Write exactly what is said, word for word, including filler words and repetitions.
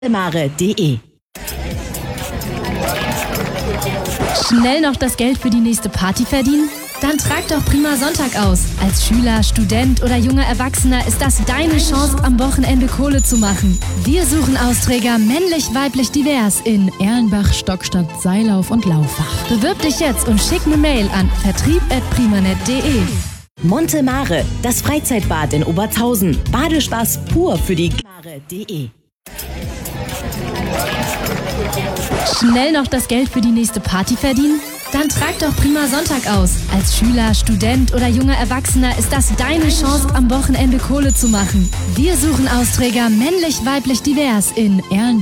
Mare punkt de. Schnell noch das Geld für die nächste Party verdienen? Dann trag doch Prima Sonntag aus. Als Schüler, Student oder junger Erwachsener ist das deine Chance, am Wochenende Kohle zu machen. Wir suchen Austräger männlich, weiblich, divers in Erlenbach, Stockstadt, Seilauf und Laufach. Bewirb dich jetzt und schick eine Mail an vertrieb at primanet punkt de. Monte Mare, das Freizeitbad in Obertshausen. Badespaß pur für die Mare punkt de. Schnell noch das Geld für die nächste Party verdienen? Dann trag doch Prima Sonntag aus. Als Schüler, Student oder junger Erwachsener ist das deine Chance, am Wochenende Kohle zu machen. Wir suchen Austräger männlich, weiblich, divers in Erlenbach.